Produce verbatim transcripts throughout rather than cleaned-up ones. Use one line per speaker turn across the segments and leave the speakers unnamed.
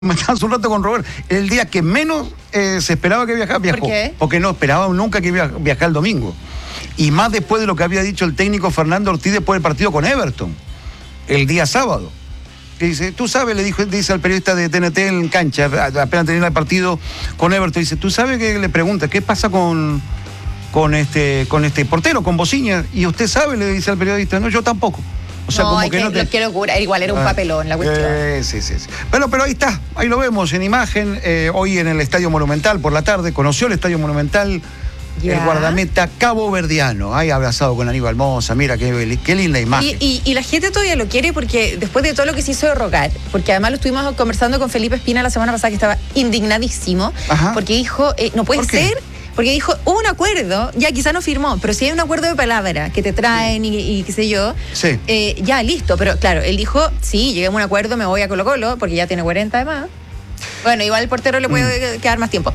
Hace un rato con Robert, el día que menos eh, se esperaba que viajara, viajó.
¿Por qué?
Porque no esperábamos nunca que iba a viajar el domingo. Y más después de lo que había dicho el técnico Fernando Ortiz después del partido con Everton, el día sábado. Que dice, tú sabes, le dijo, dice al periodista de T N T en cancha, apenas tenía el partido con Everton, dice, tú sabes que le pregunta, ¿qué pasa con, con, este, con este portero, con Bociña? Y usted sabe, le dice al periodista, no, yo tampoco. O sea,
no,
como
que,
que no te...
qué locura, igual era un
ah,
papelón la cuestión.
Eh, sí, sí, sí. Bueno, pero ahí está, ahí lo vemos en imagen, eh, hoy en el Estadio Monumental por la tarde, conoció el Estadio Monumental,
ya.
El guardameta caboverdiano, ahí abrazado con Aníbal Mosa, mira qué, qué linda imagen.
Y, y, y la gente todavía lo quiere porque después de todo lo que se hizo de rogar, porque además lo estuvimos conversando con Felipe Espina la semana pasada, que estaba indignadísimo,
Ajá.
porque dijo, eh, no puede
¿Por qué?
ser... Porque dijo, hubo un acuerdo, ya quizá no firmó, pero si hay un acuerdo de palabra que te traen y, y qué sé yo,
Sí.
eh, ya listo. Pero claro, él dijo, sí, lleguemos a un acuerdo, me voy a Colo Colo, porque ya tiene cuarenta además. Bueno, igual el portero le puede mm. quedar más tiempo.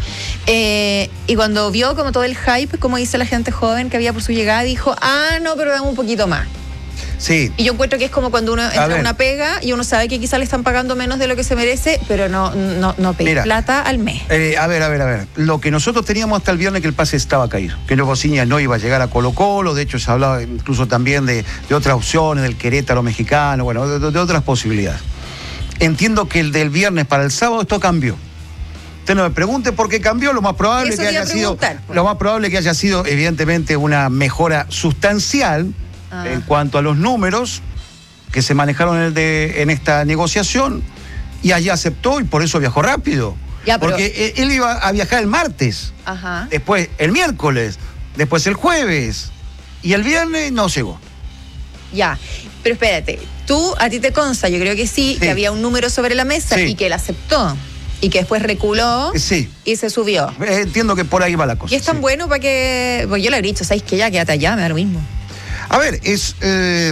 Eh, y cuando vio como todo el hype, como dice la gente joven que había por su llegada, dijo, ah, no, pero dame un poquito más.
Sí.
Y yo encuentro que es como cuando uno entra a una pega y uno sabe que quizá le están pagando menos de lo que se merece, pero no, no, no pedir plata al mes.
Eh, a ver, a ver, a ver. Lo que nosotros teníamos hasta el viernes que el pase estaba a caer, que Bociña no iba a llegar a Colo Colo, de hecho se hablaba incluso también de, de otras opciones, del Querétaro mexicano, bueno, de, de otras posibilidades. Entiendo que el del viernes para el sábado esto cambió. Usted no me pregunte por qué cambió, lo más probable
Eso
que haya sido,
pues.
lo más probable que haya sido evidentemente una mejora sustancial ah. en cuanto a los números que se manejaron en, el de, en esta negociación, y allí aceptó y por eso viajó rápido.
Ya, pero...
Porque él iba a viajar el martes,
Ajá.
después el miércoles, después el jueves, y el viernes no llegó.
Ya, pero espérate, tú, a ti te consta, yo creo que sí, sí. que había un número sobre la mesa sí. y que él aceptó. Y que después reculó
sí.
y se subió.
Eh, entiendo que por ahí va la cosa.
Y es tan sí. bueno para que... Pues yo le he dicho, ¿sabes qué? Ya quédate allá, me da lo mismo.
A ver, es... Eh,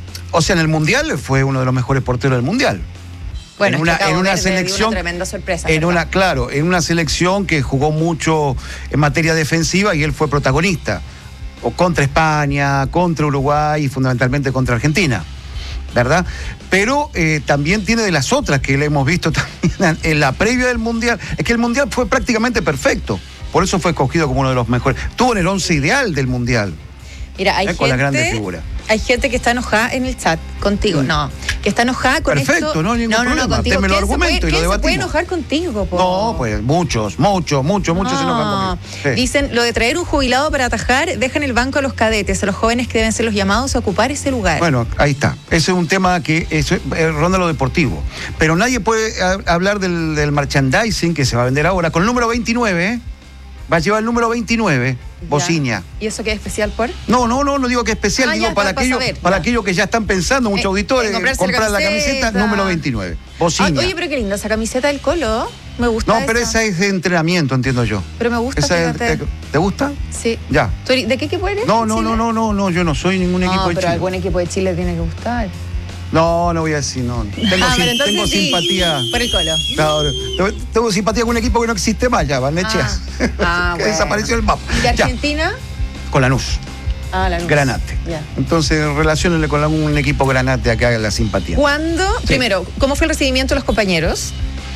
o sea, en el Mundial fue uno de los mejores porteros del Mundial.
Bueno,
en una,
es que
en una
Verde
selección...
Una tremenda sorpresa.
En una, claro, en una selección que jugó mucho en materia defensiva y él fue protagonista. O contra España, contra Uruguay y fundamentalmente contra Argentina. ¿Verdad? Pero eh, también tiene de las otras que le hemos visto también en la previa del Mundial. Es que el Mundial fue prácticamente perfecto. Por eso fue escogido como uno de los mejores. Estuvo en el once ideal del Mundial.
Mira, hay
¿eh?
gente...
Con las grandes figuras.
Hay gente que está enojada en el chat contigo. Mm. No, que está enojada con
Perfecto,
esto.
no hay ningún
no, no,
problema.
no, contigo.
Déme los argumentos y lo debatimos.
Se puede enojar contigo, po?
No, pues muchos, muchos, muchos, muchos
no.
se enojan conmigo. Sí.
Dicen, lo de traer un jubilado para atajar, dejan el banco a los cadetes, a los jóvenes que deben ser los llamados a ocupar ese lugar.
Bueno, ahí está. Ese es un tema que eso, eh, ronda lo deportivo. Pero nadie puede a, hablar del, del merchandising que se va a vender ahora con el número veintinueve, ¿eh? Va a llevar el número veintinueve, Bociña.
¿Y eso qué es especial por?
No, no, no, no digo que es especial,
ah,
digo
ya,
para,
para,
aquellos,
saber,
para aquellos que ya están pensando, muchos
eh,
auditores,
eh,
comprar
la
la camiseta número veintinueve, Bociña.
Ah, oye, pero qué linda esa camiseta del Colo, me gusta.
No,
esa.
pero esa es de entrenamiento, entiendo yo.
Pero me gusta,
esa es, te, ¿Te gusta?
Sí.
Ya.
¿De qué equipo eres?
No, no, no, no, no, no, yo no soy ningún
no,
equipo de Chile.
pero algún equipo de Chile tiene que gustar.
No, no voy a decir, no. Tengo,
ah,
sim,
pero
tengo
sí,
simpatía.
Por el Colo.
Claro, tengo simpatía con un equipo que no existe más ya, Barnechea.
Ah, ah,
que
bueno.
desapareció el mapa.
¿Y de Argentina?
Ya. Con Lanús.
Ah, Lanús.
Granate.
Ya.
Entonces, relaciónenle con un equipo Granate acá la simpatía.
¿Cuándo? Sí. Primero, ¿cómo fue el recibimiento de los compañeros?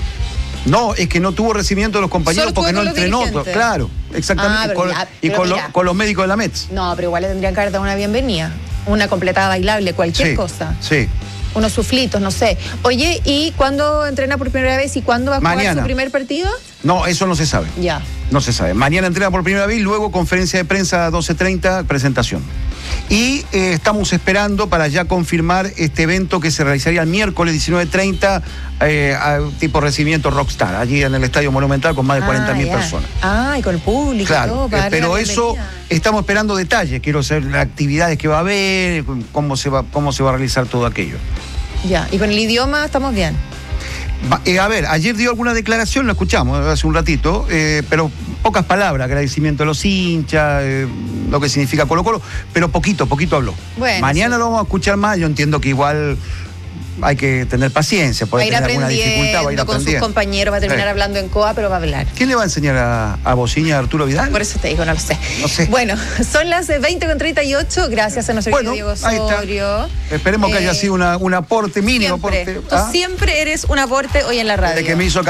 No, es que no tuvo recibimiento de los compañeros
Solo
porque no entrenó. Claro, exactamente. Ah, con, ya, y con, lo, con los médicos de la Mets.
No, pero igual le tendrían que haber dado una bienvenida. Una completada bailable, cualquier
sí,
cosa.
Sí.
Unos suflitos, no sé. Oye, ¿y cuándo entrena por primera vez y cuándo va a jugar
Mañana.
su primer partido?
No, eso no se sabe.
Ya.
No se sabe. Mañana entrena por primera vez, luego conferencia de prensa a doce treinta, presentación. Y eh, estamos esperando para ya confirmar este evento que se realizaría el miércoles diecinueve treinta, eh, tipo recibimiento Rockstar, allí en el Estadio Monumental con más de cuarenta mil ah, personas.
Ah, y con el público.
Claro,
todo, para
eh, pero eso estamos esperando detalles. Quiero saber las actividades que va a haber, cómo se va, cómo se va a realizar todo aquello.
Ya, y con el idioma estamos bien.
Eh, a ver, ayer dio alguna declaración, lo escuchamos hace un ratito, eh, pero pocas palabras, agradecimiento a los hinchas, eh, lo que significa Colo Colo, pero poquito, poquito habló.
Bueno,
mañana
sí.
lo vamos a escuchar más, yo entiendo que igual hay que tener paciencia,
Va a
puede
ir
tener alguna dificultad, va a ir
aprendiendo con sus
aprendiendo.
compañeros, va a terminar
Sí.
hablando en coa, pero va a hablar.
¿Quién le va a enseñar a, a Bociña a Arturo Vidal?
Por eso te digo, no lo sé.
No sé.
Bueno, son las veinte con treinta y ocho. Gracias a nuestro
Bueno,
querido Diego
ahí está.
Osorio.
Esperemos que
Eh,
haya sido una, un aporte mínimo.
Siempre.
Aporte,
Tú
¿ah?
siempre eres un aporte hoy en la radio.
Desde que me hizo